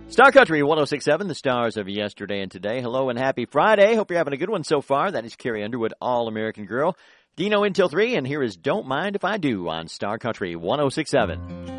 Star Country 106.7, the stars of yesterday and today. Hello and happy Friday. Hope you're having a good one so far. That is Carrie Underwood, All-American Girl. Dino in till 3, and here is Don't Mind If I Do on Star Country 106.7.